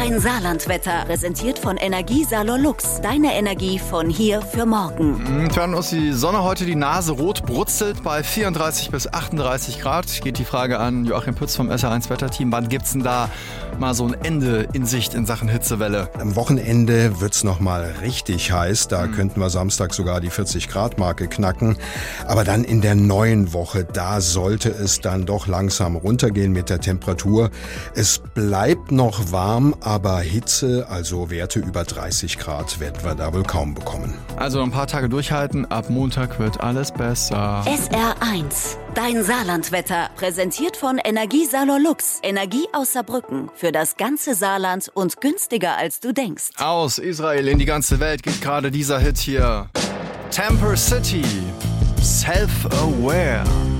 Dein Saarlandwetter, präsentiert von Energiesalon Lux. Deine Energie von hier für morgen. Wir hören uns die Sonne heute, die Nase rot brutzelt bei 34 bis 38 Grad. Geht die Frage an Joachim Pütz vom SR1 Wetterteam. Wann gibt's denn da mal so ein Ende in Sicht in Sachen Hitzewelle? Am Wochenende wird's noch mal richtig heiß. Da könnten wir Samstag sogar die 40-Grad-Marke knacken. Aber dann in der neuen Woche, da sollte es dann doch langsam runtergehen mit der Temperatur. Es bleibt noch warm, aber Hitze, also Werte über 30 Grad, werden wir da wohl kaum bekommen. Also ein paar Tage durchhalten, ab Montag wird alles besser. SR1, dein Saarlandwetter, präsentiert von Energiesalon Lux. Energie aus Saarbrücken für das ganze Saarland und günstiger als du denkst. Aus Israel in die ganze Welt geht gerade dieser Hit hier. Temper City, Self-Aware.